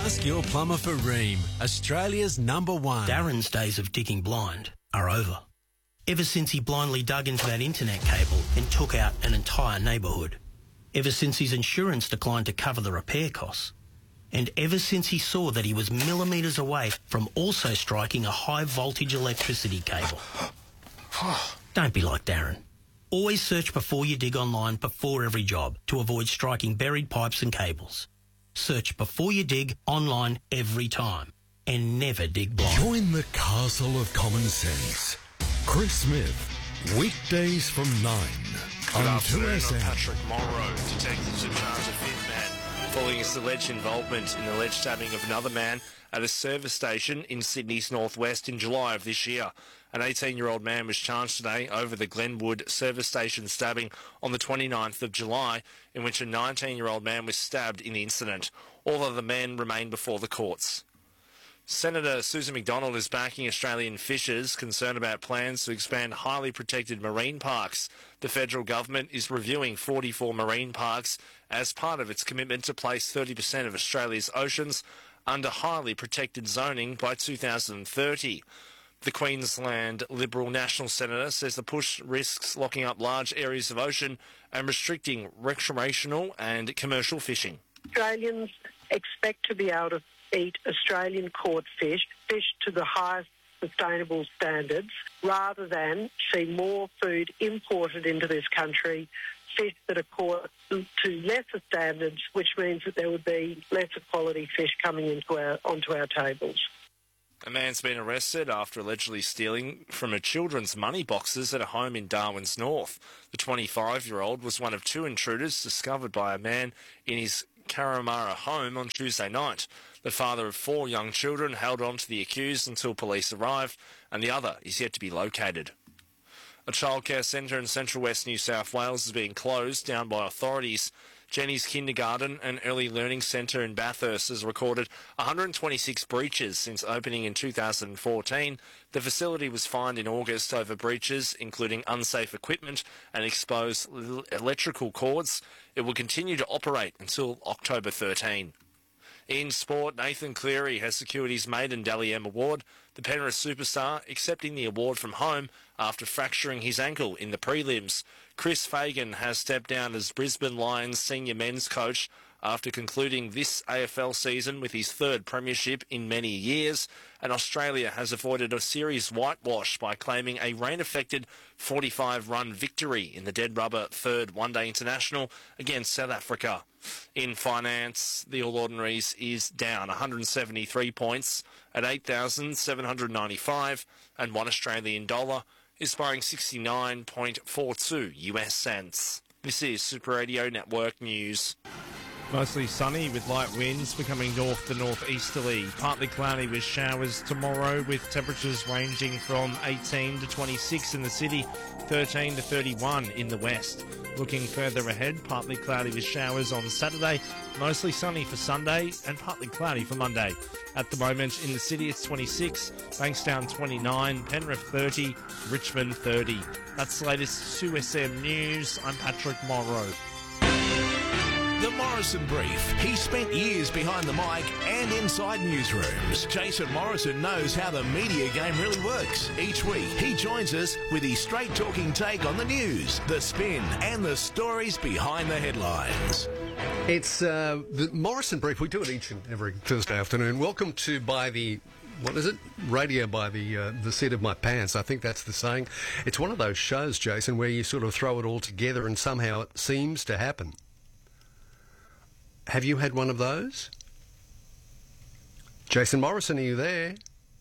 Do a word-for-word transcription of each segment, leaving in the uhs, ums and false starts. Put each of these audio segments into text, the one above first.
Ask your plumber for Rheem, Australia's number one. Darren's days of digging blind are over. Ever since he blindly dug into that internet cable and took out an entire neighbourhood. Ever since his insurance declined to cover the repair costs. And ever since he saw that he was millimetres away from also striking a high voltage electricity cable. Don't be like Darren. Always search before you dig online before every job to avoid striking buried pipes and cables. Search before you dig online every time and never dig blind. Join the castle of common sense. Chris Smith, weekdays from nine. Good on afternoon, two S M. I'm Patrick Morrow, detectives in charge of Fifth Man, following his alleged involvement in the alleged stabbing of another man at a service station in Sydney's northwest in July of this year. An eighteen-year-old man was charged today over the Glenwood service station stabbing on the twenty-ninth of July, in which a nineteen-year-old man was stabbed in the incident. All other men remain before the courts. Senator Susan McDonald is backing Australian fishers concerned about plans to expand highly protected marine parks. The federal government is reviewing forty-four marine parks as part of its commitment to place thirty percent of Australia's oceans under highly protected zoning by two thousand thirty. The Queensland Liberal National Senator says the push risks locking up large areas of ocean and restricting recreational and commercial fishing. Australians expect to be able to eat Australian caught fish, fish to the highest sustainable standards, rather than see more food imported into this country, fish that are caught to lesser standards, which means that there would be lesser quality fish coming into our onto our tables. A man's been arrested after allegedly stealing from a children's money boxes at a home in Darwin's North. The twenty-five-year-old was one of two intruders discovered by a man in his Karamara home on Tuesday night. The father of four young children held on to the accused until police arrived, and the other is yet to be located. A childcare centre in central west New South Wales is being closed down by authorities. Jenny's Kindergarten and Early Learning Centre in Bathurst has recorded one hundred twenty-six breaches since opening in two thousand fourteen. The facility was fined in August over breaches, including unsafe equipment and exposed l- electrical cords. It will continue to operate until October thirteenth. In sport, Nathan Cleary has secured his maiden Dally M award, the Penrith superstar accepting the award from home after fracturing his ankle in the prelims. Chris Fagan has stepped down as Brisbane Lions senior men's coach after concluding this A F L season with his third premiership in many years, and Australia has avoided a series whitewash by claiming a rain-affected forty-five run victory in the dead rubber third one-day international against South Africa. In finance, the All Ordinaries is down one hundred seventy-three points at eight thousand seven hundred ninety-five, and one Australian dollar is buying sixty-nine point four two U S cents. This is Super Radio Network News. Mostly sunny with light winds becoming north to northeasterly. Partly cloudy with showers tomorrow, with temperatures ranging from eighteen to twenty-six in the city, thirteen to thirty-one in the west. Looking further ahead, partly cloudy with showers on Saturday, mostly sunny for Sunday and partly cloudy for Monday. At the moment in the city it's twenty-six, Bankstown twenty-nine, Penrith thirty, Richmond thirty. That's the latest two S M News. I'm Patrick Morrow. The Morrison Brief. He spent years behind the mic and inside newsrooms. Jason Morrison knows how the media game really works. Each week, he joins us with his straight-talking take on the news, the spin, and the stories behind the headlines. It's uh, the Morrison Brief. We do it each and every Thursday afternoon. Welcome to By the... What is it? Radio by the uh, the seat of my pants. I think that's the saying. It's one of those shows, Jason, where you sort of throw it all together and somehow it seems to happen. Have you had one of those? Jason Morrison, are you there?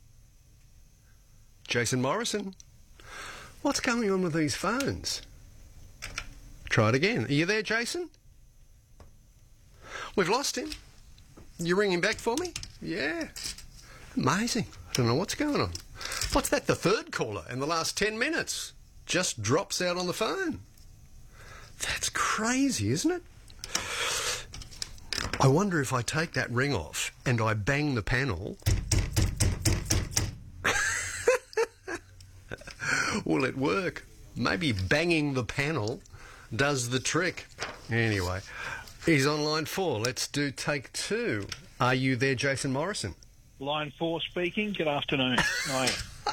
Jason Morrison? What's going on with these phones? Try it again. Are you there, Jason? We've lost him. You ringing back for me? Yeah. Amazing. I don't know what's going on. What's that? The third caller in the last ten minutes just drops out on the phone. That's crazy, isn't it? I wonder if I take that ring off and I bang the panel, will it work? Maybe banging the panel does the trick. Anyway, He's on line four. Let's do take two. Are you there, Jason Morrison? Line four speaking. Good afternoon. Hi.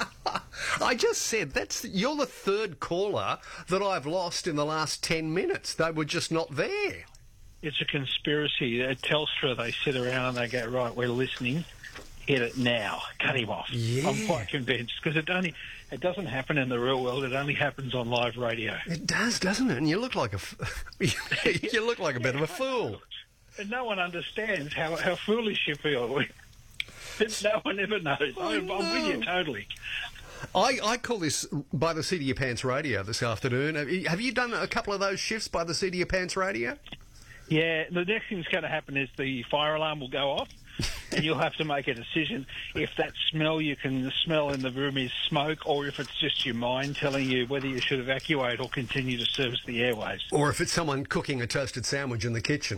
I just said that's you're the third caller that I've lost in the last ten minutes. They were just not there. It's a conspiracy. At Telstra, they sit around and they go, right, we're listening. Hit it now. Cut him off. Yeah. I'm quite convinced because it only it doesn't happen in the real world. It only happens on live radio. It does, doesn't it? And you look like a f- you look like a bit of a fool. And no one understands how, how foolish you feel. No one ever knows. Oh, I'm, no. I'm with you totally. I, I call this by the seat of your pants radio this afternoon. Have you, have you done a couple of those shifts by the seat of your pants radio? Yeah, the next thing that's going to happen is the fire alarm will go off and you'll have to make a decision if that smell you can smell in the room is smoke or if it's just your mind telling you whether you should evacuate or continue to service the airways. Or if it's someone cooking a toasted sandwich in the kitchen.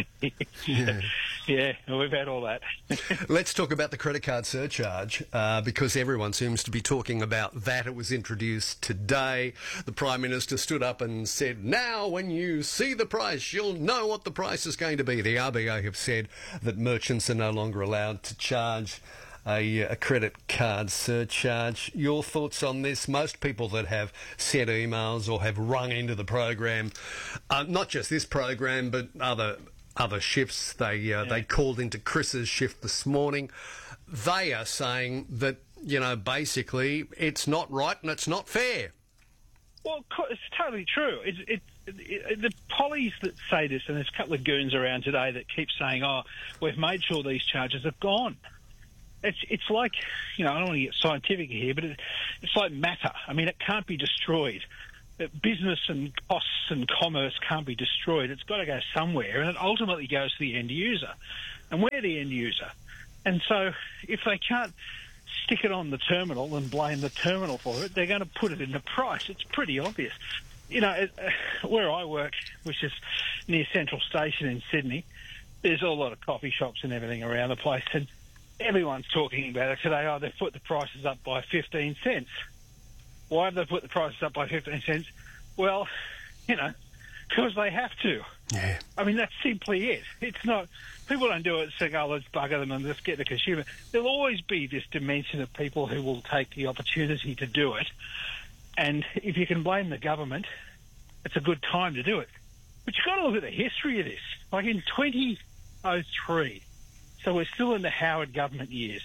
yeah. yeah, we've had all that. Let's talk about the credit card surcharge uh, because everyone seems to be talking about that. It was introduced today. The Prime Minister stood up and said, now when you see the price, you'll know what the price is going to be. The R B A have said that merchants are no longer allowed to charge A, a credit card surcharge. Your thoughts on this? Most people that have sent emails or have rung into the program, uh, not just this program, but other other shifts, they uh, yeah. they called into Chris's shift this morning. They are saying that, you know, basically it's not right and it's not fair. Well, it's totally true. It, it, it, the pollies that say this, and there's a couple of goons around today that keep saying, oh, we've made sure these charges have gone. It's it's like, you know, I don't want to get scientific here, but it, it's like matter. I mean, it can't be destroyed. Business and costs and commerce can't be destroyed. It's got to go somewhere, and it ultimately goes to the end user. And we're the end user. And so if they can't stick it on the terminal and blame the terminal for it, they're going to put it in the price. It's pretty obvious. You know, uh, where I work, which is near Central Station in Sydney, there's a lot of coffee shops and everything around the place, and everyone's talking about it today. Oh, they've put the prices up by fifteen cents. Why have they put the prices up by fifteen cents? Well, you know, because they have to. Yeah. I mean, that's simply it. It's not... People don't do it saying, oh, let's bugger them and let's get the consumer. There'll always be this dimension of people who will take the opportunity to do it. And if you can blame the government, it's a good time to do it. But you've got to look at the history of this. Like in twenty oh three... So we're still in the Howard government years.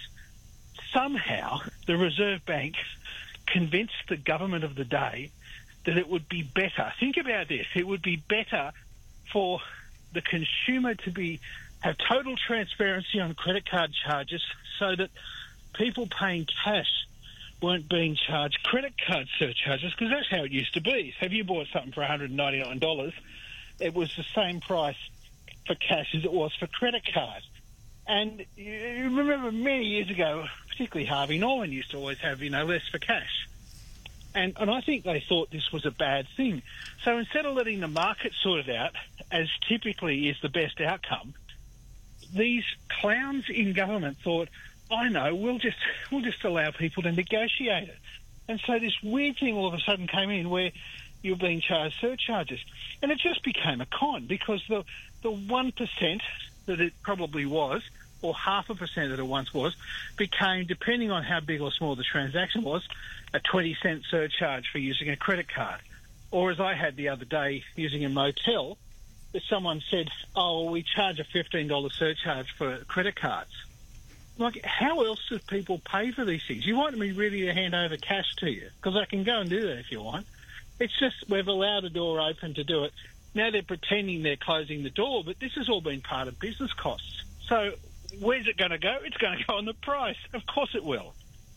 Somehow the Reserve Bank convinced the government of the day that it would be better. Think about this. It would be better for the consumer to be have total transparency on credit card charges so that people paying cash weren't being charged credit card surcharges, because that's how it used to be. So if you bought something for one hundred ninety-nine dollars, it was the same price for cash as it was for credit cards. And you remember many years ago, particularly Harvey Norman used to always have, you know, less for cash. And, and I think they thought this was a bad thing. So instead of letting the market sort it out, as typically is the best outcome, these clowns in government thought, I know, we'll just we'll just allow people to negotiate it. And so this weird thing all of a sudden came in where you're being charged surcharges. And it just became a con, because the the one percent that it probably was, or half a percent that it once was, became, depending on how big or small the transaction was, a twenty cent surcharge for using a credit card. Or as I had the other day using a motel, that someone said, oh, we charge a fifteen dollars surcharge for credit cards. Like, how else do people pay for these things? You want me really to hand over cash to you? Because I can go and do that if you want. It's just we've allowed a door open to do it. Now they're pretending they're closing the door, but this has all been part of business costs. So where's it going to go? It's going to go on the price. Of course it will.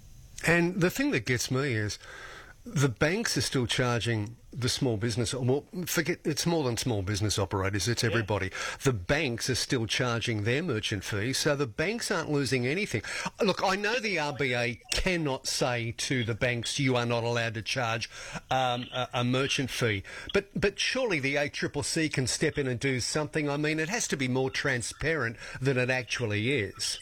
And the thing that gets me is the banks are still charging the small business, well, forget, it's more than small business operators, it's everybody. Yeah. The banks are still charging their merchant fees, so the banks aren't losing anything. Look, I know the R B A cannot say to the banks, you are not allowed to charge um, a, a merchant fee, but, but surely the A C C C can step in and do something. I mean, it has to be more transparent than it actually is.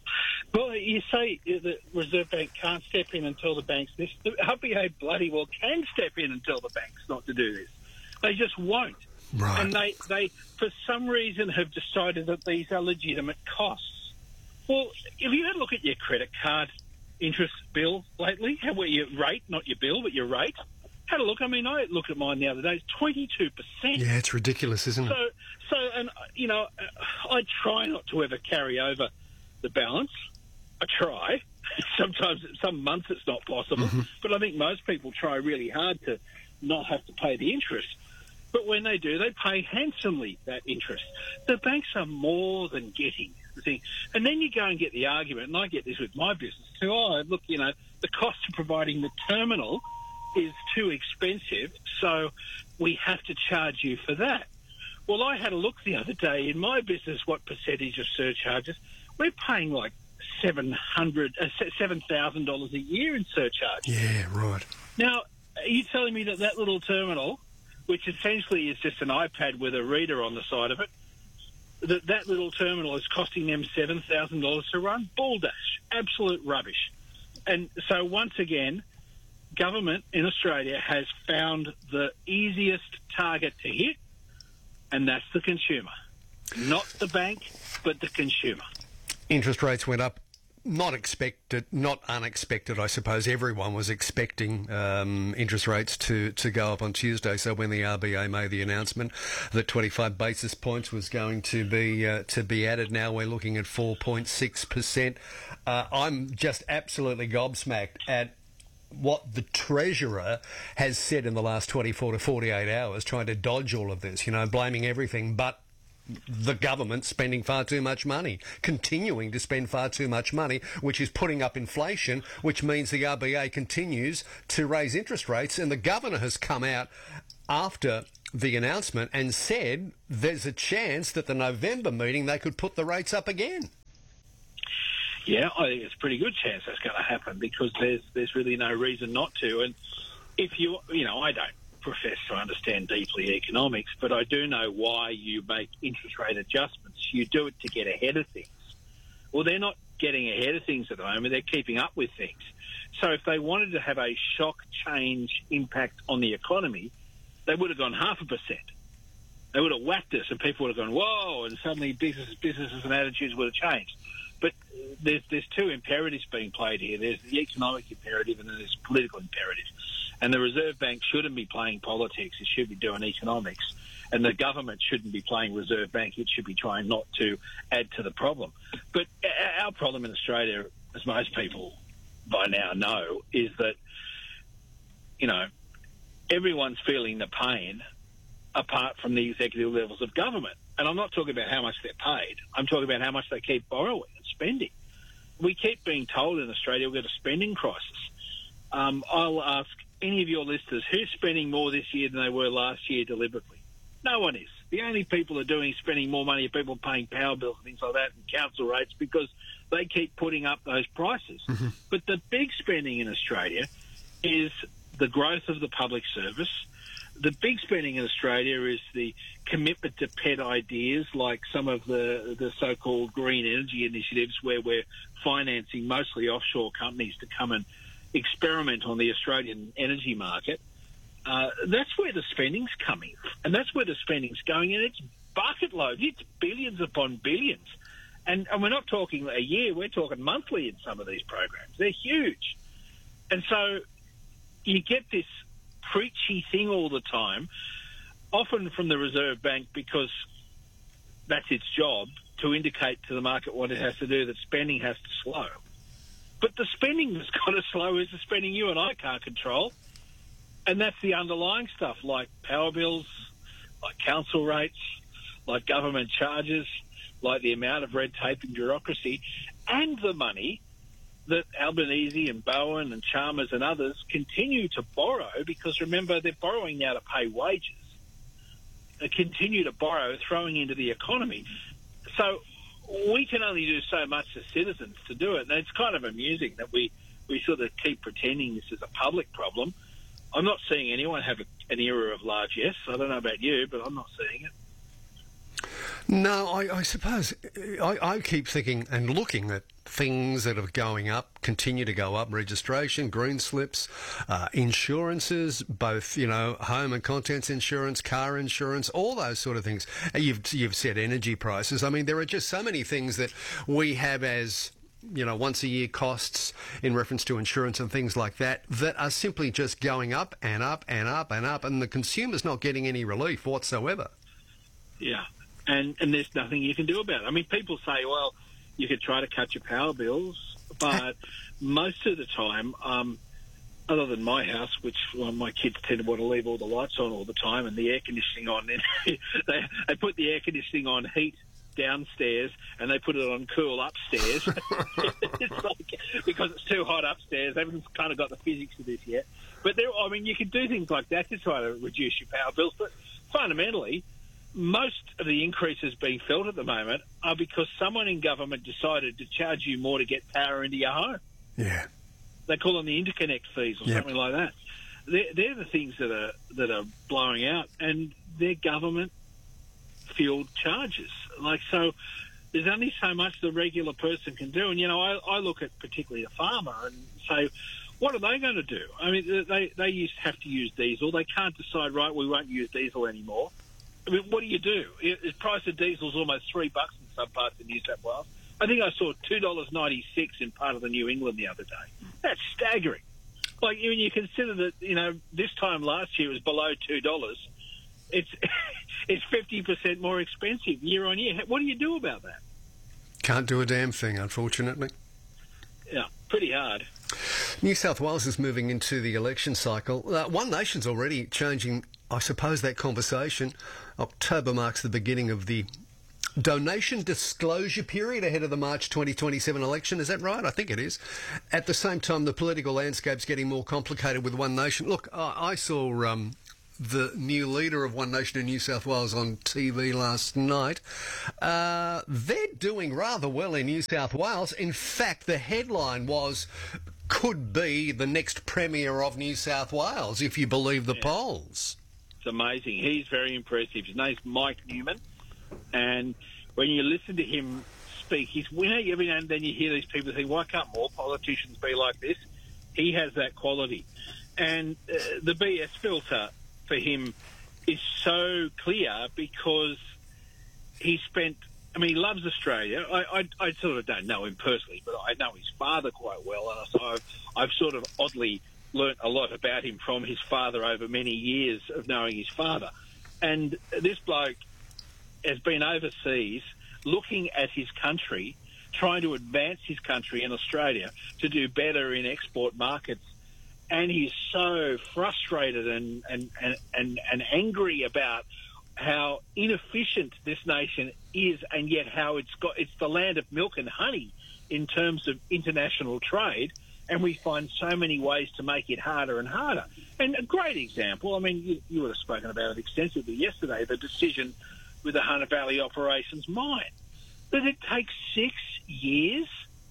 Well, you say the Reserve Bank can't step in until the banks... This, the R B A bloody well can step in and tell the banks not to do this. They just won't. Right. And they, they, for some reason, have decided that these are legitimate costs. Well, if you had a look at your credit card interest bill lately, how well your rate, not your bill, but your rate, had a look. I mean, I looked at mine the other day. It's twenty-two percent. Yeah, it's ridiculous, isn't it? So, so, and you know, I try not to ever carry over the balance. I try. Sometimes, some months it's not possible, mm-hmm. but I think most people try really hard to not have to pay the interest. But when they do, they pay handsomely that interest. The banks are more than getting the thing. And then you go and get the argument, and I get this with my business too. Oh, look, you know, the cost of providing the terminal is too expensive, so we have to charge you for that. Well, I had a look the other day in my business what percentage of surcharges. We're paying like seven hundred, uh, seven thousand dollars a year in surcharge. Yeah, right. Now, are you telling me that that little terminal, which essentially is just an iPad with a reader on the side of it, that that little terminal is costing them seven thousand dollars to run? Baldash. Absolute rubbish. And so once again, government in Australia has found the easiest target to hit, and that's the consumer. Not the bank, but the consumer. Interest rates went up. Not expected, not unexpected, I suppose. Everyone was expecting um, interest rates to, to go up on Tuesday. So when the R B A made the announcement that twenty-five basis points was going to be uh, to be added, now we're looking at four point six percent. Uh, I'm just absolutely gobsmacked at what the Treasurer has said in the last twenty-four to forty-eight hours, trying to dodge all of this, you know, blaming everything but the government spending far too much money, continuing to spend far too much money, which is putting up inflation, which means the R B A continues to raise interest rates. And the governor has come out after the announcement and said there's a chance that the November meeting they could put the rates up again. Yeah, I think it's a pretty good chance that's going to happen because there's there's really no reason not to. And if you, you know, I don't profess to understand deeply economics, but I do know why you make interest rate adjustments. You do it to get ahead of things. Well, they're not getting ahead of things at the moment. They're keeping up with things. So if they wanted to have a shock change impact on the economy, they would have gone half a percent. They would have whacked us and people would have gone, whoa, and suddenly business, businesses and attitudes would have changed. But there's, there's two imperatives being played here. There's the economic imperative and then there's political imperative. And the Reserve Bank shouldn't be playing politics. It should be doing economics. And the government shouldn't be playing Reserve Bank. It should be trying not to add to the problem. But our problem in Australia, as most people by now know, is that, you know, everyone's feeling the pain apart from the executive levels of government. And I'm not talking about how much they're paid. I'm talking about how much they keep borrowing and spending. We keep being told in Australia we've got a spending crisis. Um, I'll ask any of your listeners, who's spending more this year than they were last year deliberately? No one is. The only people that are doing spending more money are people paying power bills and things like that and council rates because they keep putting up those prices. Mm-hmm. But the big spending in Australia is the growth of the public service. The big spending in Australia is the commitment to pet ideas like some of the, the so-called green energy initiatives where we're financing mostly offshore companies to come and experiment on the Australian energy market. Uh, that's where the spending's coming, and that's where the spending's going, and it's bucket loads. It's billions upon billions. And, and we're not talking a year, we're talking monthly in some of these programs. They're huge. And so you get this preachy thing all the time, often from the Reserve Bank because that's its job, to indicate to the market what it has to do, that spending has to slow. But the spending that's got to slow is the spending you and I can't control. And that's the underlying stuff like power bills, like council rates, like government charges, like the amount of red tape and bureaucracy, and the money that Albanese and Bowen and Chalmers and others continue to borrow because, remember, they're borrowing now to pay wages. They continue to borrow, throwing into the economy. So we can only do so much as citizens to do it. And it's kind of amusing that we, we sort of keep pretending this is a public problem. I'm not seeing anyone have a, an era of large yes. I don't know about you, but I'm not seeing it. No, I, I suppose I, I keep thinking and looking at things that are going up, continue to go up: registration, green slips, uh, insurances, both, you know, home and contents insurance, car insurance, all those sort of things. And You've you've said energy prices. I mean, there are just so many things that we have as, you know, once a year costs in reference to insurance and things like that, that are simply just going up and up and up and up, and the consumer's not getting any relief whatsoever. Yeah, and and there's nothing you can do about it. I mean, people say, well, you could try to cut your power bills, but most of the time, um, other than my house, which well, my kids tend to want to leave all the lights on all the time and the air conditioning on, they, they put the air conditioning on heat downstairs and they put it on cool upstairs. It's like, because it's too hot upstairs. They haven't kind of got the physics of this yet. But there, I mean, you can do things like that to try to reduce your power bills. But fundamentally, most of the increases being felt at the moment are because someone in government decided to charge you more to get power into your home. Yeah. They call them the interconnect fees or Yep. something like that. They're, they're the things that are that are blowing out, and they're government-fueled charges. Like, so there's only so much the regular person can do. And, you know, I, I look at particularly a farmer and say, what are they going to do? I mean, they, they used to have to use diesel. They can't decide, right, we won't use diesel anymore. I mean, what do you do? The price of diesel is almost three bucks in some parts of New South Wales. I think I saw two dollars ninety-six in part of the New England the other day. That's staggering. Like, when you consider that, you know, this time last year it was below two dollars, it's it's fifty percent more expensive year on year. What do you do about that? Can't do a damn thing, unfortunately. Yeah, pretty hard. New South Wales is moving into the election cycle. Uh, One Nation's already changing, I suppose, that conversation. October marks the beginning of the donation disclosure period ahead of the March twenty twenty-seven election. Is that right? I think it is. At the same time, the political landscape's getting more complicated with One Nation. Look, I, I saw um, the new leader of One Nation in New South Wales on T V last night. Uh, they're doing rather well in New South Wales. In fact, the headline was, could be the next Premier of New South Wales, if you believe the Yeah. polls. It's amazing. He's very impressive. His name's Mike Newman. And when you listen to him speak, he's, you know, every now and then you hear these people think, why can't more politicians be like this? He has that quality. And uh, the B S filter for him is so clear because he spent, I mean, he loves Australia. I, I, I sort of don't know him personally, but I know his father quite well. And so I've, I've sort of oddly learnt a lot about him from his father over many years of knowing his father. And this bloke has been overseas looking at his country, trying to advance his country in Australia to do better in export markets. And he's so frustrated and, and, and, and, and angry about how inefficient this nation is, and yet how it's got it's the land of milk and honey in terms of international trade, and we find so many ways to make it harder and harder. And a great example, I mean, you, you would have spoken about it extensively yesterday, the decision with the Hunter Valley Operations mine, that it takes six years.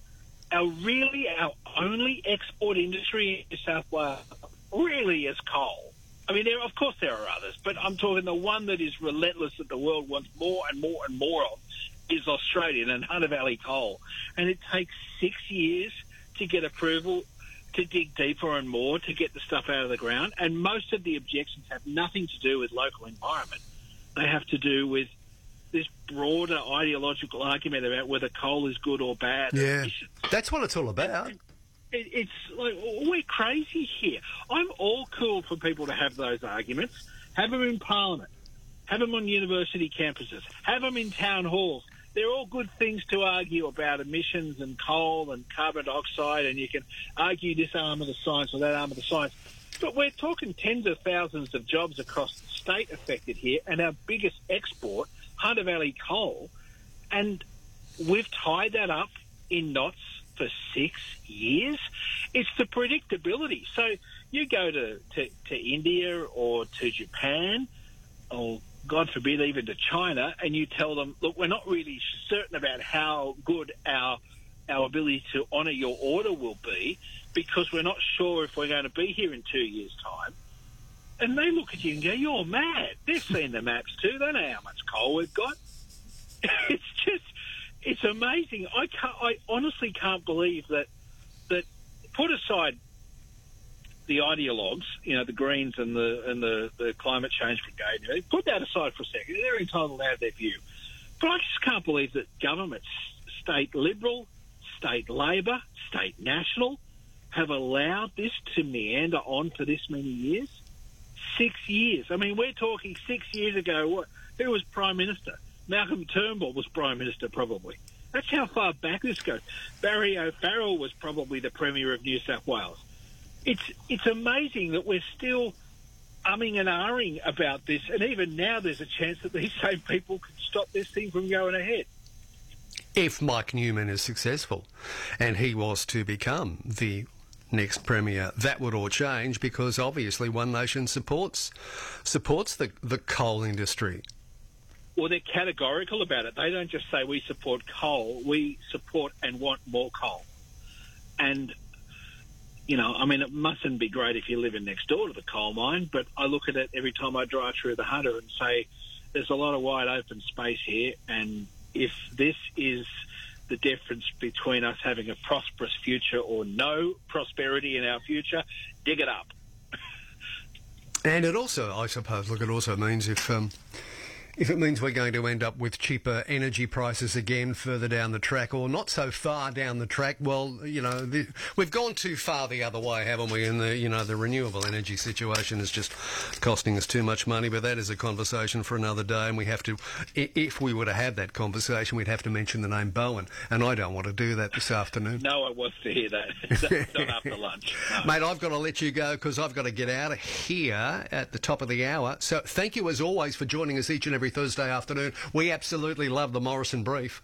Our really, our only export industry in New South Wales really is coal. I mean, there, of course there are others, but I'm talking the one that is relentless that the world wants more and more and more of is Australian and Hunter Valley coal. And it takes six years to get approval to dig deeper and more to get the stuff out of the ground. And most of the objections have nothing to do with local environment. They have to do with this broader ideological argument about whether coal is good or bad. Yeah, that's what it's all about. It, it, it's like, we're crazy here. I'm all cool for people to have those arguments. Have them in Parliament. Have them on university campuses. Have them in town halls. They're all good things to argue about emissions and coal and carbon dioxide, and you can argue this arm of the science or that arm of the science. But we're talking tens of thousands of jobs across the state affected here, and our biggest export, Hunter Valley coal, and we've tied that up in knots for six years. It's the predictability. So you go to, to, to India or to Japan, or God forbid even to China, and you tell them, look, we're not really certain about how good our our ability to honour your order will be, because we're not sure if we're going to be here in two years' time. And they look at you and go, you're mad. They've seen the maps too. They know how much coal we've got. it's just, it's amazing. I can't, I honestly can't believe that, that put aside the ideologues, you know, the Greens and the and the, the climate change brigade, you know, put that aside for a second. They're entitled to have their view. But I just can't believe that governments, state Liberal, state Labor, state National, have allowed this to meander on for this many years. Six years. I mean, we're talking six years ago. What? Who was Prime Minister? Malcolm Turnbull was Prime Minister, probably. That's how far back this goes. Barry O'Farrell was probably the Premier of New South Wales. It's it's amazing that we're still umming and ahhing about this, and even now there's a chance that these same people could stop this thing from going ahead. If Mike Newman is successful and he was to become the next Premier, that would all change, because obviously One Nation supports supports the, the coal industry. Well, they're categorical about it. They don't just say we support coal, we support and want more coal. And, you know, I mean, it mustn't be great if you're living next door to the coal mine, but I look at it every time I drive through the Hunter and say there's a lot of wide open space here, and if this is the difference between us having a prosperous future or no prosperity in our future, dig it up. And it also, I suppose, look, it also means if um, if it means we're going to end up with cheaper energy prices again further down the track, or not so far down the track, well, you know, the, we've gone too far the other way, haven't we? And the, you know, the renewable energy situation is just costing us too much money, but that is a conversation for another day, and we have to, if we were to have that conversation, we'd have to mention the name Bowen, and I don't want to do that this afternoon. No one wants to hear that. Not after lunch. No. Mate, I've got to let you go because I've got to get out of here at the top of the hour. So thank you, as always, for joining us each and every Thursday afternoon. We absolutely love the Morrison Brief.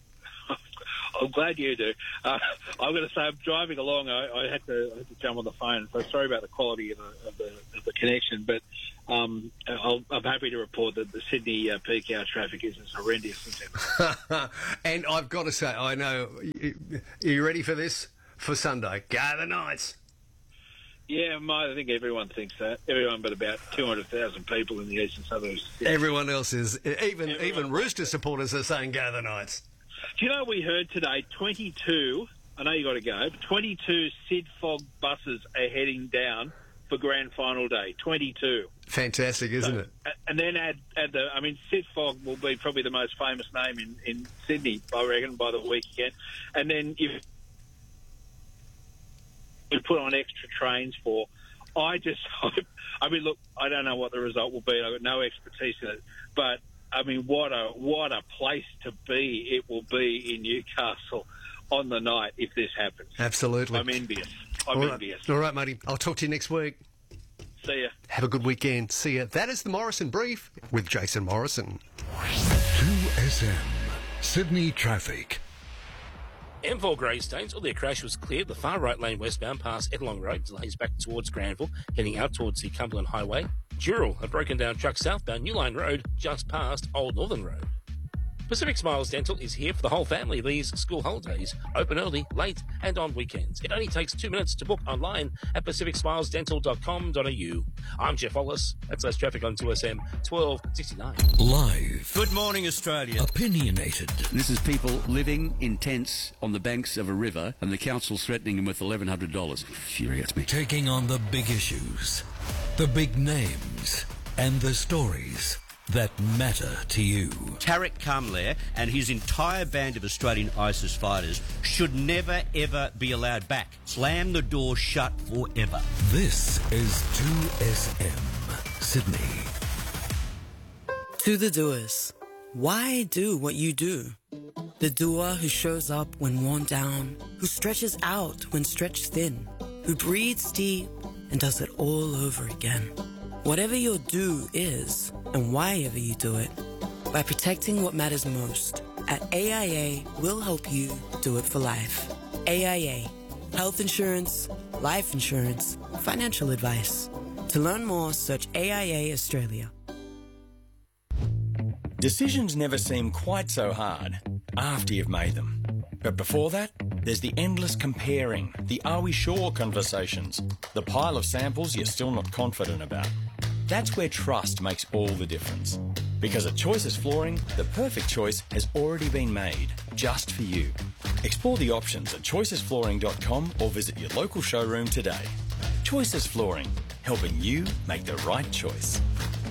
I'm glad you do. Uh, I'm going to say I'm driving along. I, I, had to, I had to jump on the phone, so sorry about the quality of the, of the, of the connection, but um, I'll, I'm happy to report that the Sydney uh, peak hour traffic is as horrendous as ever. And I've got to say, I know, are you ready for this? For Sunday, go the Knights. Yeah, I think everyone thinks that. Everyone but about two hundred thousand people in the eastern suburbs. Yeah. Everyone else is, even Everyone. even Rooster supporters are saying go the Knights. Do you know we heard today twenty-two, I know you got to go, but twenty-two Sid Fogg buses are heading down for Grand Final Day. twenty-two. Fantastic, isn't so, it? And then add, add the, I mean, Sid Fogg will be probably the most famous name in, in Sydney, I reckon, by the weekend. And then if we put on extra trains for, I just hope, I mean, look, I don't know what the result will be. I've got no expertise in it, but I mean, what a what a place to be it will be in Newcastle on the night if this happens. Absolutely. I'm envious. I'm All right. envious. All right, matey. I'll talk to you next week. See ya. Have a good weekend. See ya. That is the Morrison Brief with Jason Morrison. two S M, Sydney Traffic. M four Greystanes, all their crash was cleared. The far right lane westbound past Edelong Road, delays back towards Granville, heading out towards the Cumberland Highway. Dural, a broken down truck southbound New Line Road, just past Old Northern Road. Pacific Smiles Dental is here for the whole family these school holidays. Open early, late, and on weekends. It only takes two minutes to book online at pacific smiles dental dot com dot a u. I'm Jeff Wallace. That's less traffic on two S M twelve sixty-nine. Live. Good morning, Australia. Opinionated. This is people living in tents on the banks of a river, and the council's threatening them with eleven hundred dollars. Infuriates me. Taking on the big issues, the big names, and the stories that matter to you. Tariq Kamler and his entire band of Australian ISIS fighters should never, ever be allowed back. Slam the door shut forever. This is two S M, Sydney. To the doers. Why do what you do? The doer who shows up when worn down, who stretches out when stretched thin, who breathes deep and does it all over again. Whatever your do is, and why ever you do it, by protecting what matters most, at A I A, we'll help you do it for life. A I A. Health insurance, life insurance, financial advice. To learn more, search A I A Australia. Decisions never seem quite so hard after you've made them. But before that, there's the endless comparing, the are we sure conversations, the pile of samples you're still not confident about. That's where trust makes all the difference. Because at Choices Flooring, the perfect choice has already been made, just for you. Explore the options at choices flooring dot com or visit your local showroom today. Choices Flooring, helping you make the right choice.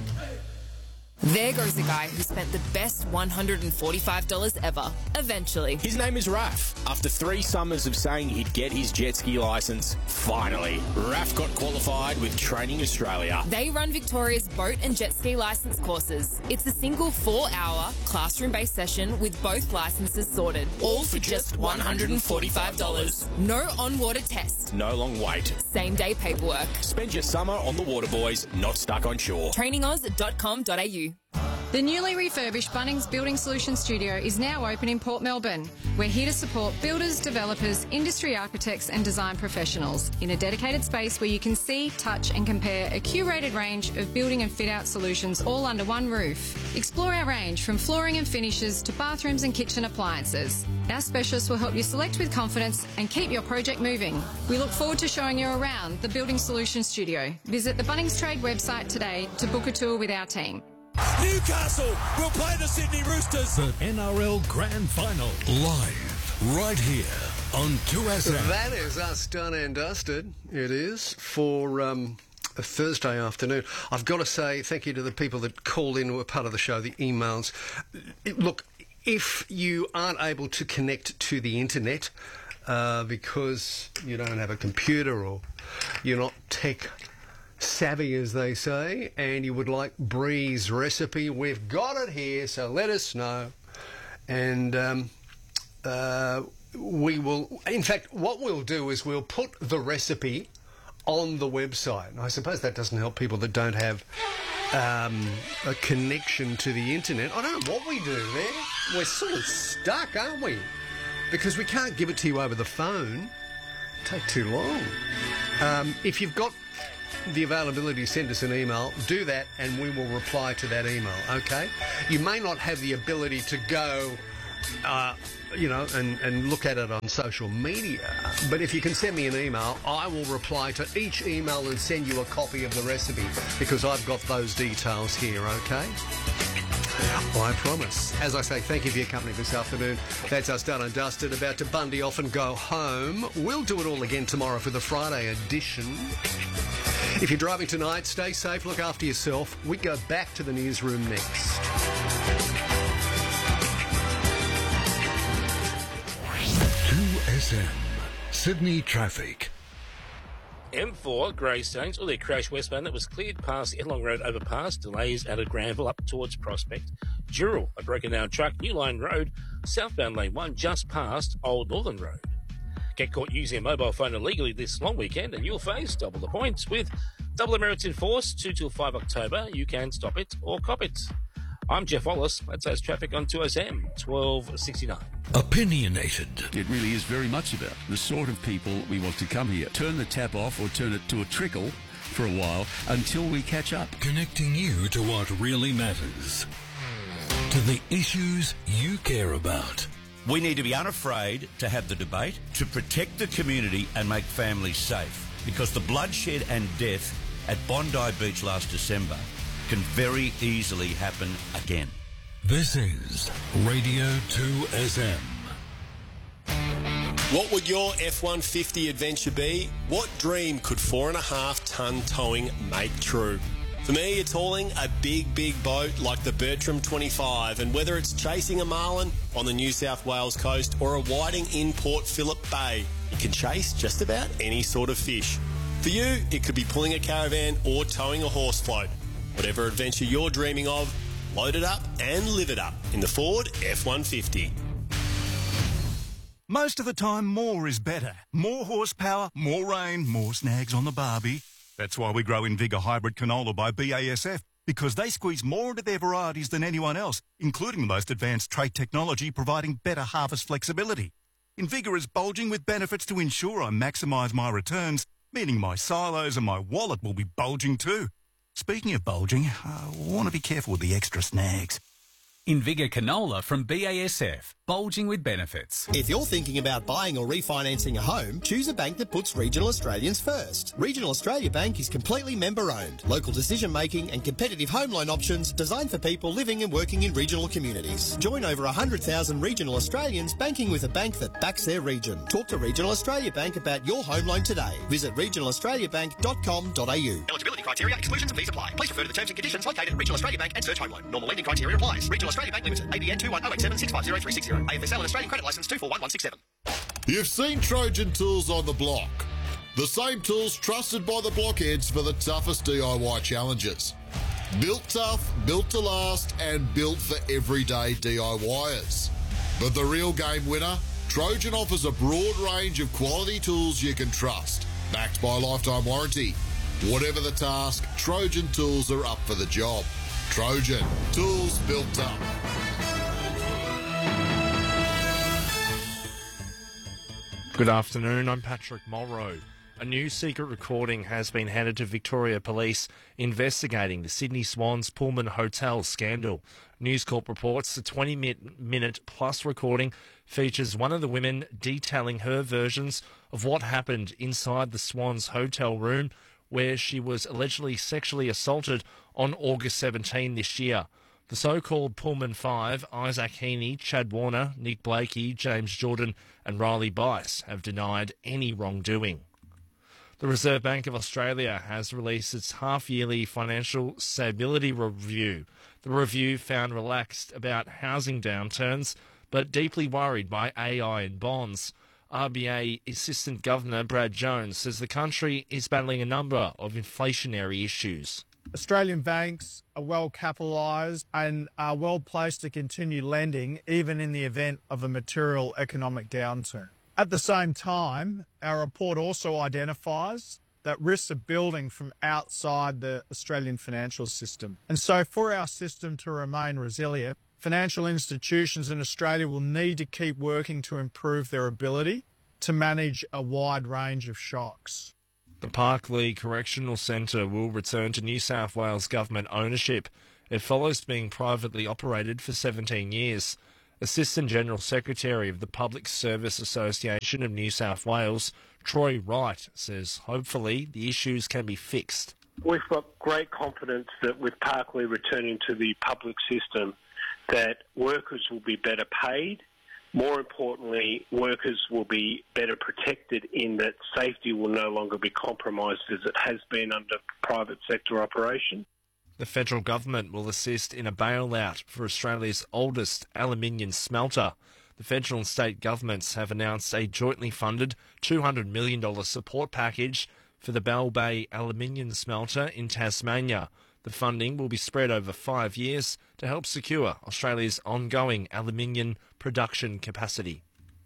There goes the guy who spent the best one hundred forty-five dollars ever, eventually. His name is Raf. After three summers of saying he'd get his jet ski licence, finally, Raf got qualified with Training Australia. They run Victoria's boat and jet ski licence courses. It's a single four-hour classroom-based session with both licences sorted, all for just one hundred forty-five dollars. No on-water test. No long wait. Same-day paperwork. Spend your summer on the water, boys, not stuck on shore. training oz dot com dot a u. The newly refurbished Bunnings Building Solutions Studio is now open in Port Melbourne. We're here to support builders, developers, industry architects and design professionals in a dedicated space where you can see, touch and compare a curated range of building and fit-out solutions all under one roof. Explore our range from flooring and finishes to bathrooms and kitchen appliances. Our specialists will help you select with confidence and keep your project moving. We look forward to showing you around the Building Solutions Studio. Visit the Bunnings Trade website today to book a tour with our team. Newcastle will play the Sydney Roosters. The N R L Grand Final, live, right here on two S M. That is us done and dusted. It is for um, a Thursday afternoon. I've got to say thank you to the people that called in who were part of the show, the emails. It, look, if you aren't able to connect to the internet uh, because you don't have a computer or you're not tech savvy, as they say, and you would like Bree's recipe, we've got it here, so let us know. And um, uh, we will, in fact, what we'll do is we'll put the recipe on the website. And I suppose that doesn't help people that don't have um, a connection to the internet. I don't know what we do there. We're sort of stuck, aren't we? Because we can't give it to you over the phone. It'd take too long. Um, if you've got the availability, send us an email, do that and we will reply to that email, okay? You may not have the ability to go, uh, you know, and, and look at it on social media, but if you can send me an email, I will reply to each email and send you a copy of the recipe because I've got those details here, okay? Well, I promise. As I say, thank you for your company this afternoon. That's us done and dusted, about to Bundy off and go home. We'll do it all again tomorrow for the Friday edition. If you're driving tonight, stay safe, look after yourself. We go back to the newsroom next. two S M, Sydney traffic. M four, Greystanes, or their crash westbound that was cleared past the Edlong Road overpass, delays out of Granville up towards Prospect. Dural, a broken down truck, New Line Road, southbound lane one, just past Old Northern Road. Get caught using a mobile phone illegally this long weekend and you'll face double the points with double demerits in force, two till five October. You can stop it or cop it. I'm Jeff Wallace. That's us traffic on two S M, twelve sixty-nine. Opinionated. It really is very much about the sort of people we want to come here. Turn the tap off or turn it to a trickle for a while until we catch up. Connecting you to what really matters. To the issues you care about. We need to be unafraid to have the debate, to protect the community and make families safe, because the bloodshed and death at Bondi Beach last December can very easily happen again. This is Radio two S M. What would your F one fifty adventure be? What dream could four and a half tonne towing make true? For me, it's hauling a big, big boat like the Bertram twenty-five, and whether it's chasing a marlin on the New South Wales coast or a whiting in Port Phillip Bay, you can chase just about any sort of fish. For you, it could be pulling a caravan or towing a horse float. Whatever adventure you're dreaming of, load it up and live it up in the Ford F one fifty. Most of the time, more is better. More horsepower, more rain, more snags on the barbie. That's why we grow Invigor Hybrid Canola by B A S F, because they squeeze more into their varieties than anyone else, including the most advanced trait technology providing better harvest flexibility. Invigor is bulging with benefits to ensure I maximise my returns, meaning my silos and my wallet will be bulging too. Speaking of bulging, I want to be careful with the extra snags. Invigor canola from B A S F, bulging with benefits. If you're thinking about buying or refinancing a home, choose a bank that puts Regional Australians first. Regional Australia Bank is completely member-owned. Local decision-making and competitive home loan options designed for people living and working in regional communities. Join over one hundred thousand regional Australians banking with a bank that backs their region. Talk to Regional Australia Bank about your home loan today. Visit regional australia bank dot com dot a u. Eligibility criteria, exclusions and fees apply. Please refer to the terms and conditions located at Regional Australia Bank and search home loan. Normal lending criteria applies. Regional Australia Bank Limited, A B N two one zero eight seven six five zero three six zero. A F S L and Australian Credit Licence two four one one six seven. You've seen Trojan Tools on the block. The same tools trusted by the blockheads for the toughest D I Y challenges. Built tough, built to last, and built for everyday DIYers. But the real game winner? Trojan offers a broad range of quality tools you can trust, backed by a lifetime warranty. Whatever the task, Trojan Tools are up for the job. Trojan, tools built up. Good afternoon, I'm Patrick Mulrow. A new secret recording has been handed to Victoria Police investigating the Sydney Swans Pullman Hotel scandal. News Corp reports the twenty-minute plus recording features one of the women detailing her versions of what happened inside the Swans hotel room, where she was allegedly sexually assaulted on August seventeenth this year. The so-called Pullman Five, Isaac Heaney, Chad Warner, Nick Blakey, James Jordan and Riley Bice, have denied any wrongdoing. The Reserve Bank of Australia has released its half-yearly financial stability review. The review found relaxed about housing downturns, but deeply worried by A I and bonds. R B A Assistant Governor Brad Jones says the country is battling a number of inflationary issues. Australian banks are well capitalised and are well placed to continue lending even in the event of a material economic downturn. At the same time, our report also identifies that risks are building from outside the Australian financial system. And so for our system to remain resilient, financial institutions in Australia will need to keep working to improve their ability to manage a wide range of shocks. The Parklea Correctional Centre will return to New South Wales government ownership. It follows being privately operated for seventeen years. Assistant General Secretary of the Public Service Association of New South Wales, Troy Wright, says hopefully the issues can be fixed. We've got great confidence that with Parklea returning to the public system, that workers will be better paid. More importantly, workers will be better protected in that safety will no longer be compromised as it has been under private sector operation. The federal government will assist in a bailout for Australia's oldest aluminium smelter. The federal and state governments have announced a jointly funded two hundred million dollars support package for the Bell Bay aluminium smelter in Tasmania. The funding will be spread over five years to help secure Australia's ongoing aluminium production capacity.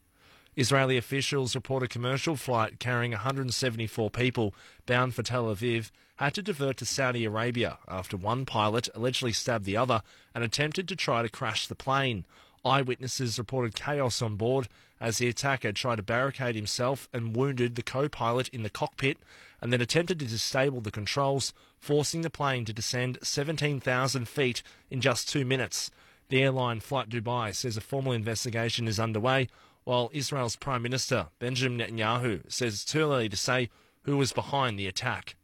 Israeli officials report a commercial flight carrying one hundred seventy-four people bound for Tel Aviv had to divert to Saudi Arabia after one pilot allegedly stabbed the other and attempted to try to crash the plane. Eyewitnesses reported chaos on board as the attacker tried to barricade himself and wounded the co-pilot in the cockpit and then attempted to disable the controls, forcing the plane to descend seventeen thousand feet in just two minutes. The airline Flight Dubai says a formal investigation is underway, while Israel's Prime Minister Benjamin Netanyahu says it's too early to say who was behind the attack.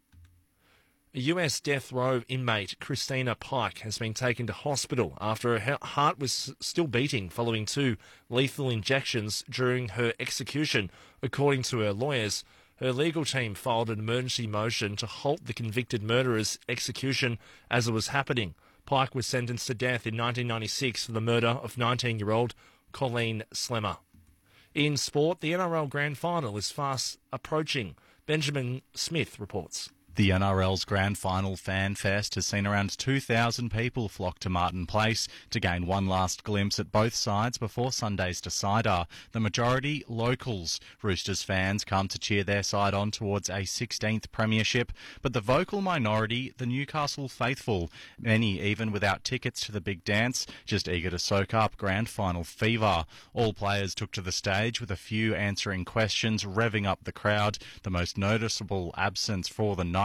A U S death row inmate, Christina Pike, has been taken to hospital after her heart was still beating following two lethal injections during her execution, according to her lawyers. Her legal team filed an emergency motion to halt the convicted murderer's execution as it was happening. Pike was sentenced to death in nineteen ninety-six for the murder of nineteen-year-old Colleen Slemmer. In sport, the N R L Grand Final is fast approaching. Benjamin Smith reports. The N R L's Grand Final Fan Fest has seen around two thousand people flock to Martin Place to gain one last glimpse at both sides before Sunday's decider. The majority locals. Roosters fans come to cheer their side on towards a sixteenth premiership, but the vocal minority, the Newcastle faithful, many even without tickets to the big dance, just eager to soak up Grand Final fever. All players took to the stage with a few answering questions, revving up the crowd. The most noticeable absence for the night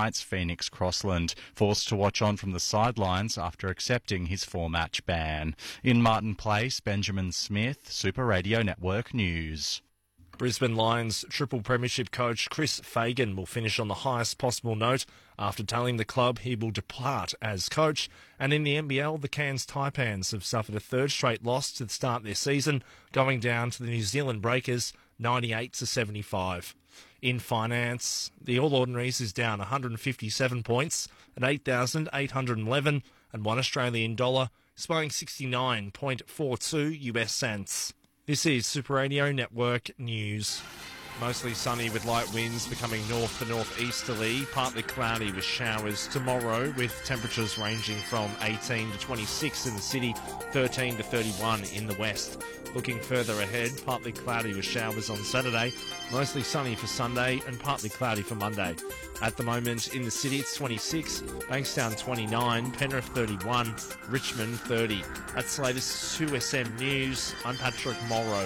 tonight's Phoenix Crossland, forced to watch on from the sidelines after accepting his four-match ban. In Martin Place, Benjamin Smith, Super Radio Network News. Brisbane Lions triple premiership coach Chris Fagan will finish on the highest possible note after telling the club he will depart as coach. And in the N B L, the Cairns Taipans have suffered a third straight loss to start their season, going down to the New Zealand Breakers ninety-eight to seventy-five. In finance, the All Ordinaries is down one hundred fifty-seven points at eight thousand eight hundred eleven, and one Australian dollar is buying sixty-nine point four two U S cents. This is Super Radio Network News. Mostly sunny with light winds becoming north to northeasterly, partly cloudy with showers tomorrow, with temperatures ranging from eighteen to twenty-six in the city, thirteen to thirty-one in the west. Looking further ahead, partly cloudy with showers on Saturday, mostly sunny for Sunday and partly cloudy for Monday. At the moment in the city it's twenty-six, Bankstown twenty-nine, Penrith thirty-one, Richmond thirty. That's the latest two S M News. I'm Patrick Morrow.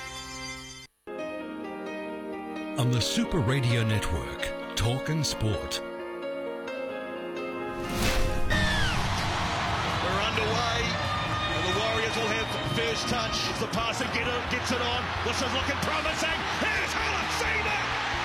On the Super Radio Network, Talkin' Sport. We're underway, and the Warriors will have first touch. As the passer get it, gets it on. This is looking promising. Here's Halafina!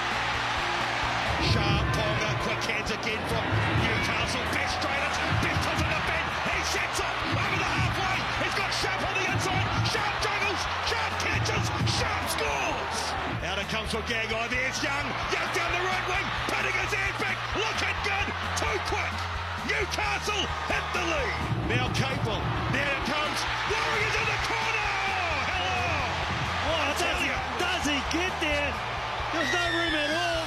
Sharp Ponga, quick hands again from Newcastle. Best straight, it's best to the bend. He sets up over the halfway. He's got Sharp on the inside. Sharp juggles, Sharp catches, Sharp scores. Out it comes from Gagai. There's Young. Young down the right wing, putting his hands back. Looking good. Too quick. Newcastle hit the lead. Now Capel. There it comes. Warriors in the corner. Hello. Oh, does he, does he get there? There's no room at all.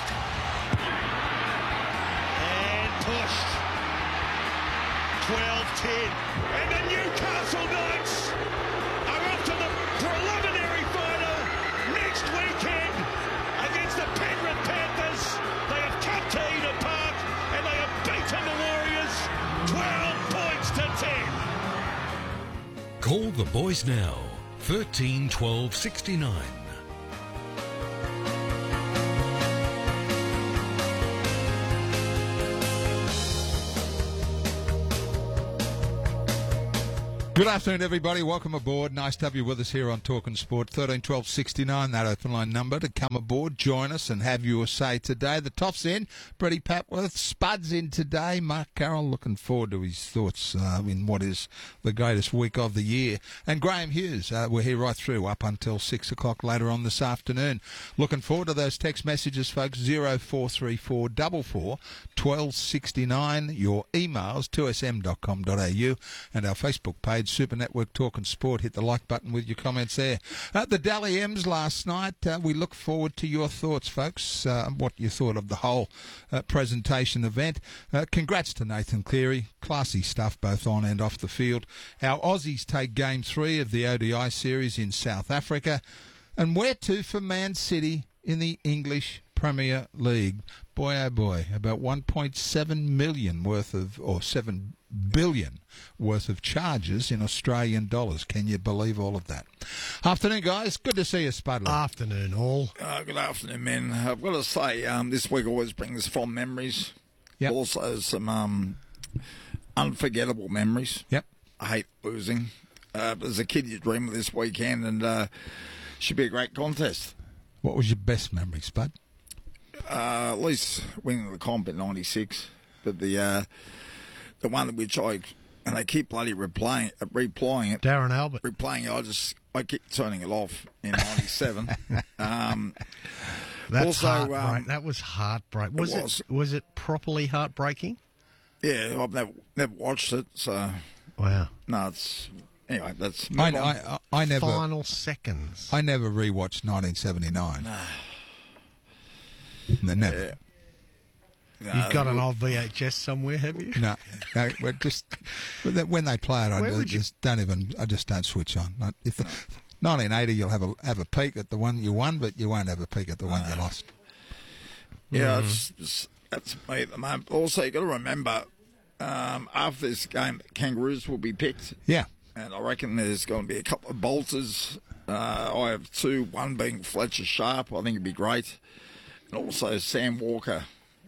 And pushed. twelve ten. And the Newcastle Knights are off to the preliminary final next weekend against the Penrith Panthers. They have come to Eden Park and they have beaten the Warriors twelve points to ten. Call the boys now. thirteen twelve sixty-nine. Good afternoon, everybody. Welcome aboard. Nice to have you with us here on Talkin' Sport. thirteen twelve sixty-nine, that open line number to come aboard, join us and have your say today. The Toff's in, Freddie Papworth, Spud's in today. Mark Carroll looking forward to his thoughts uh, in what is the greatest week of the year. And Graham Hughes, uh, we're here right through up until six o'clock later on this afternoon. Looking forward to those text messages, folks. zero four three four four four one two six nine. Your emails, two s m dot com dot a u, and our Facebook page, Super Network Talkin' Sport. Hit the like button with your comments there. At the Dally M's last night, uh, we look forward to your thoughts, folks, uh, what you thought of the whole uh, presentation event. Uh, congrats to Nathan Cleary. Classy stuff both on and off the field. Our Aussies take game three of the O D I series in South Africa. And where to for Man City in the English Premier League? Boy, oh boy, about one point seven million worth of, or seven billion worth of charges in Australian dollars. Can you believe all of that? Afternoon, guys. Good to see you, Spudley. Afternoon, all. Uh, good afternoon, men. I've got to say, um, this week always brings fond memories. Yep. Also some um, unforgettable memories. Yep. I hate losing. Uh, as a kid, you dream of this weekend, and uh, should be a great contest. What was your best memory, Spud? Uh, at least winning the comp in ninety-six, but the uh, the one that which I and they keep bloody replaying, uh, replaying it. Darren Albert replaying it. I just I keep turning it off in ninety-seven. um, That's also, heartbreak. um, that was heartbreak. Was it it, was. was it properly heartbreaking? Yeah, I've never never watched it, so wow. No, it's anyway. That's I, I, I, I never final seconds. I never rewatched nineteen seventy-nine. No, never. Yeah. You've got an old V H S somewhere, have you? No, no. But just when they play it, I Where would just don't even. I just don't switch on. If the, nineteen eighty, you'll have a have a peek at the one you won, but you won't have a peek at the one you lost. Yeah, Mm. it's, it's, that's me at the moment. Also, you got to remember, um, after this game, Kangaroos will be picked. Yeah, and I reckon there's going to be a couple of bolters. Uh, I have two. One being Fletcher Sharp. I think it'd be great. And also Sam Walker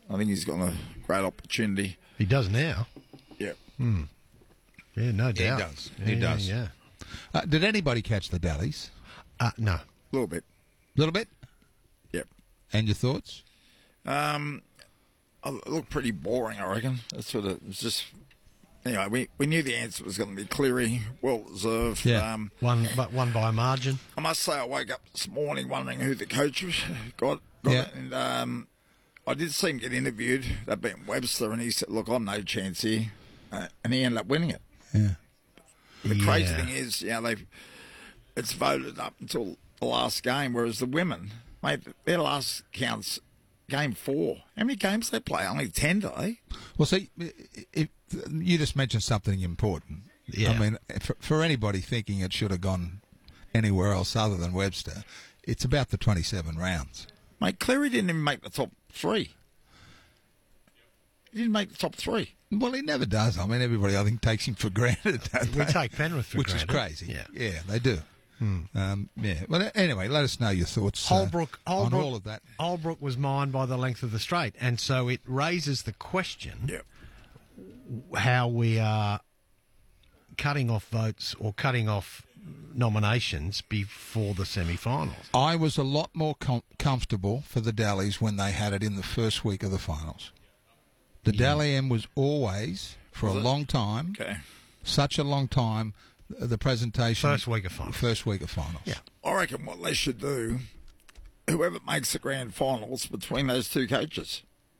I think he's got a great opportunity. He does now. Yeah. Hmm. Yeah, no doubt. He does. Yeah, He does. Yeah. Uh, did anybody catch the Dallies? Uh, no. A little bit. A little bit? Yep. And your thoughts? Um, it looked pretty boring, I reckon. That's what it was. Just anyway, we, we knew the answer was going to be Cleary, well deserved. Yeah. Um, one, but one by a margin. I must say, I woke up this morning wondering who the coach was. Got, got Yeah. it. And um, I did see him get interviewed. That being Webster, and he said, "Look, I'm no chance here," uh, and he ended up winning it. Yeah. The crazy Yeah. thing is, you know, they've it's voted up until the last game, whereas the women, mate, their last counts game four. How many games they play? Only ten, do they? Well, see, if, you just mentioned something important. Yeah. I mean, for, for anybody thinking it should have gone anywhere else other than Webster, it's about the twenty-seven rounds. Mate, Cleary didn't even make the top three. He didn't make the top three. Well, he never does. I mean, everybody, I think, takes him for granted. Don't We they? take Penrith for Which granted. is crazy. Yeah. yeah, they do. Hmm. Um, yeah. Well, anyway, let us know your thoughts uh, Holbrook, on Holbrook, all of that. Holbrook was mined by the length of the straight, and so it raises the question Yep. how we are cutting off votes or cutting off nominations before the semi-finals. I was a lot more com- comfortable for the Dallies when they had it in the first week of the finals. The Yeah. Dally M was always, for Was a it? long time, Okay. such a long time, the presentation. First week of finals. First week of finals. Yeah. I reckon what they should do, whoever makes the grand finals between those two coaches.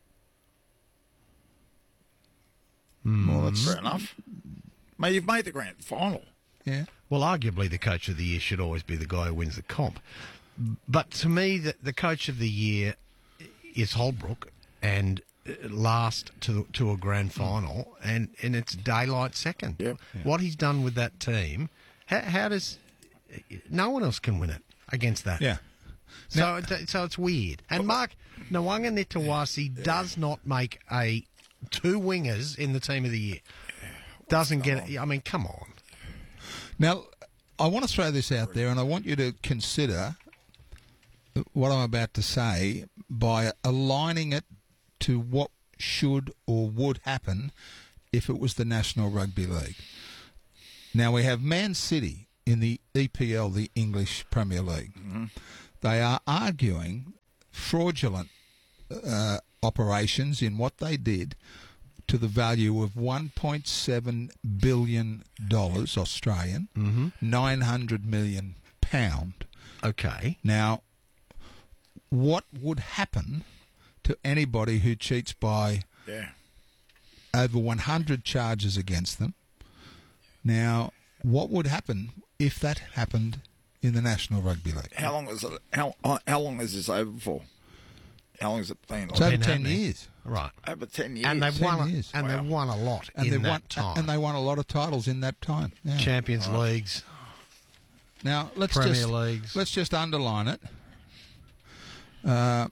Well, that's fair enough. Mate, you've made the grand final. Yeah. Well, arguably the coach of the year should always be the guy who wins the comp. But to me, the, the coach of the year is Holbrook, and last to to a grand final, and, and it's daylight second. Yep. What he's done with that team, how, how does no one else can win it against that? Yeah. So it, so it's weird. And Mark Nwanganitawasi does not make a two wingers in the team of the year. Doesn't get it. I mean, come on. Now, I want to throw this out there, and I want you to consider what I'm about to say by aligning it to what should or would happen if it was the National Rugby League. Now, we have Man City in the E P L, the English Premier League. Mm-hmm. They are arguing fraudulent uh, operations in what they did to the value of one point seven billion dollars Australian, Mm-hmm. nine hundred million pound. Okay. Now, what would happen to anybody who cheats by Yeah. over one hundred charges against them? Now, what would happen if that happened in the National Rugby League? How long is it? How how long is this over for? How long has it been? It's over Been ten happening. years. Right. Over ten years. And they've ten won. years. A, and Wow. they've won a lot And in they that won, time. and they won a lot of titles in that time. Yeah. Champions Leagues. Now let's Premier just Leagues. let's just underline it. Uh,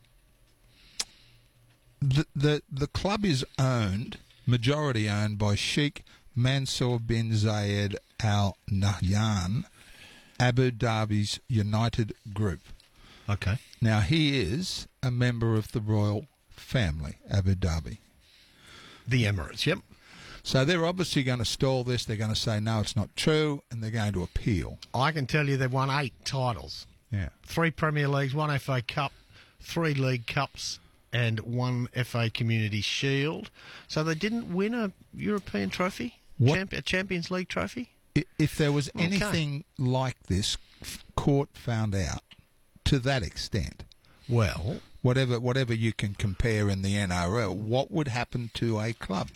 the the the club is owned, majority owned by Sheikh Mansour bin Zayed Al Nahyan, Abu Dhabi's United Group. Okay. Now he is a member of the royal family, Abu Dhabi. The Emirates. Yep. So they're obviously going to stall this. They're going to say no, it's not true, and they're going to appeal. I can tell you they've won eight titles. Yeah. Three Premier Leagues, one F A Cup, three League Cups, and one F A Community Shield. So they didn't win a European trophy, What- Champ- a Champions League trophy. I- If there was Okay. anything like this, f- court found out to that extent, Well, whatever whatever you can compare in the N R L, what would happen to a club?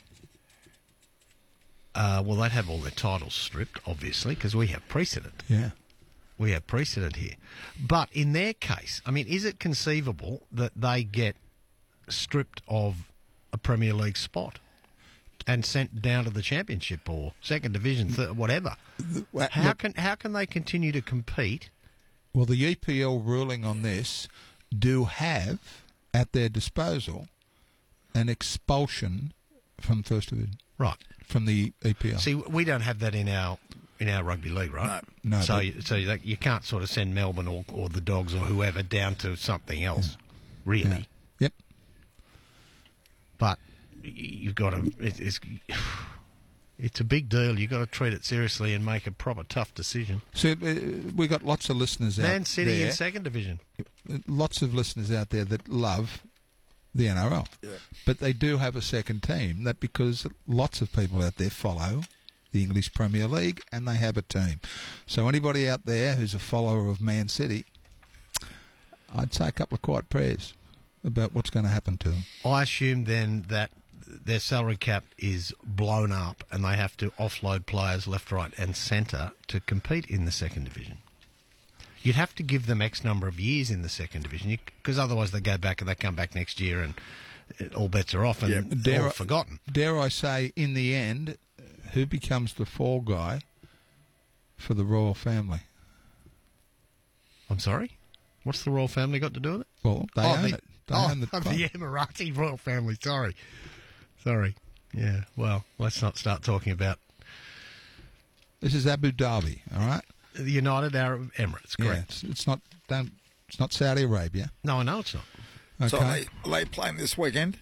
uh, well, they'd have all their titles stripped, obviously, because we have precedent. Yeah. We have precedent here. But in their case, I mean, is it conceivable that they get stripped of a Premier League spot and sent down to the Championship or Second Division, th- whatever? Well, How look- can how can they continue to compete? Well, the E P L ruling on this do have at their disposal an expulsion from First Division, Right. from the E P L. See, we don't have that in our in our rugby league, right? No, no, So, but- you, so you, you can't sort of send Melbourne or, or the Dogs or whoever down to something else, really. Yep. but you've got to. It, it's it's a big deal. You've got to treat it seriously and make a proper tough decision. So uh, we got lots of listeners out there. Man City in second division. Lots of listeners out there that love the N R L, yeah. but they do have a second team. That because lots of people out there follow the English Premier League and they have a team. So anybody out there who's a follower of Man City, I'd say a couple of quiet prayers about what's going to happen to them. I assume then that their salary cap is blown up and they have to offload players left, right and centre to compete in the second division. You'd have to give them X number of years in the second division because otherwise they go back and they come back next year and it, all bets are off and yeah. dare all I, forgotten. Dare I say, in the end, who becomes the fall guy for the royal family? I'm sorry? What's the royal family got to do with it? Well, they oh, own the, it. They oh, own the, the Emirati royal family. Sorry. Sorry. Yeah, well, let's not start talking about... This is Abu Dhabi, all right? The United Arab Emirates, correct. Yeah, it's, it's not don't, it's not Saudi Arabia. No, I know it's not. Okay. So are they, are they playing this weekend?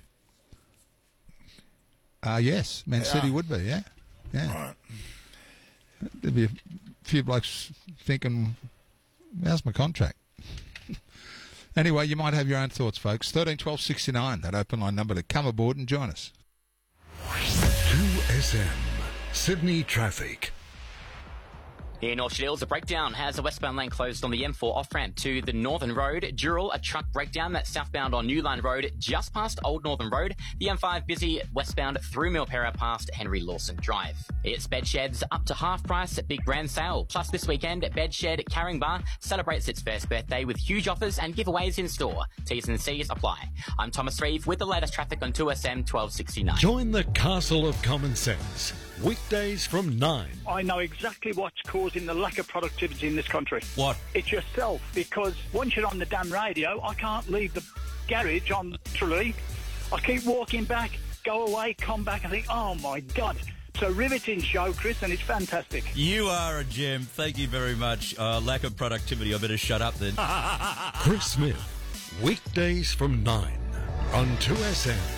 Uh, yes, Man they City are. would be, yeah. Yeah. Right. There'd be a few blokes thinking, how's my contract? Anyway, you might have your own thoughts, folks. thirteen twelve sixty-nine, that open line number to come aboard and join us. two S M, Sydney Traffic. In North Shields, a breakdown has a westbound lane closed on the M four off-ramp to the Northern Road. Dural, a truck breakdown that's southbound on New Line Road just past Old Northern Road. The M five busy westbound through Milpera past Henry Lawson Drive. It's Bedsheds up to half price at Big Brand Sale. Plus this weekend, Bedshed Caringbah celebrates its first birthday with huge offers and giveaways in store. T's and C's apply. I'm Thomas Reeve with the latest traffic on two S M twelve sixty-nine. Join the Castle of Common Sense. Weekdays from nine. I know exactly what's causing the lack of productivity in this country. What? It's yourself, because once you're on the damn radio, I can't leave the garage on literally. I keep walking back, go away, come back, and think, oh my God. It's a riveting show, Chris, and it's fantastic. You are a gem. Thank you very much. Uh, lack of productivity. I better shut up then. Chris Smith. Weekdays from nine on two S M.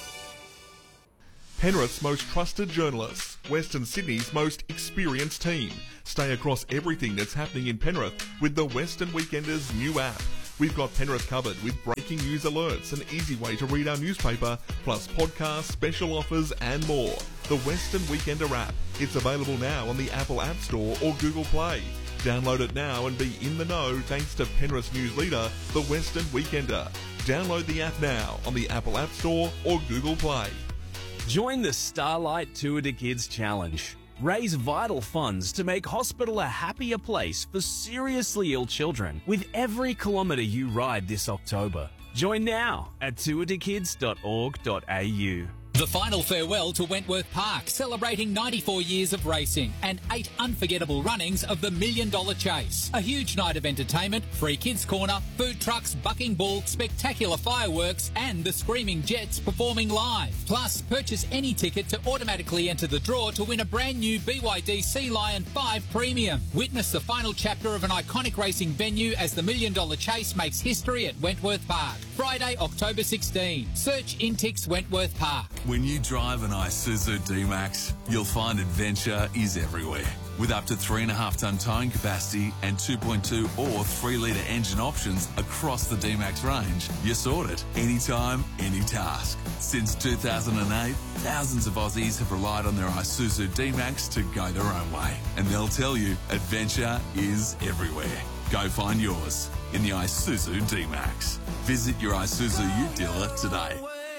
Penrith's most trusted journalists, Western Sydney's most experienced team. Stay across everything that's happening in Penrith with the Western Weekenders new app. We've got Penrith covered with breaking news alerts, an easy way to read our newspaper, plus podcasts, special offers and more. The Western Weekender app. It's available now on the Apple App Store or Google Play. Download it now and be in the know thanks to Penrith's news leader, the Western Weekender. Download the app now on the Apple App Store or Google Play. Join the Starlight Tour to Kids Challenge. Raise vital funds to make hospital a happier place for seriously ill children with every kilometre you ride this October. Join now at tour to kids dot org dot a u. The final farewell to Wentworth Park, celebrating ninety-four years of racing and eight unforgettable runnings of the Million Dollar Chase. A huge night of entertainment, free kids corner, food trucks, bucking bull, spectacular fireworks and the Screaming Jets performing live. Plus, purchase any ticket to automatically enter the draw to win a brand new B Y D Sea Lion five Premium. Witness the final chapter of an iconic racing venue as the Million Dollar Chase makes history at Wentworth Park. Friday, October sixteenth. Search Intix Wentworth Park. When you drive an Isuzu D-Max, you'll find adventure is everywhere. With up to three point five tonne towing capacity and two point two or three litre engine options across the D-Max range, you're sorted. Anytime, any task. Since two thousand eight, thousands of Aussies have relied on their Isuzu D-Max to go their own way. And they'll tell you, adventure is everywhere. Go find yours in the Isuzu D-Max. Visit your Isuzu U dealer today.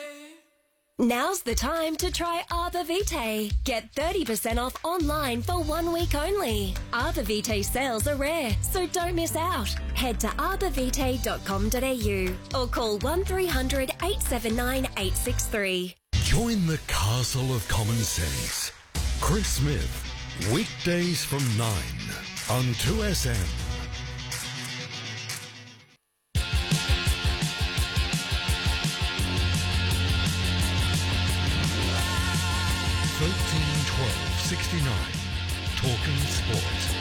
Now's the time to try Arbor Vitae. Get thirty percent off online for one week only. Arbor Vitae sales are rare, so don't miss out. Head to arbor vitae dot com dot a u or call one three hundred eight seven nine eight six three. Join the Castle of Common Sense. Chris Smith, weekdays from nine on two S M. thirteen twelve sixty-nine, Talking Sport.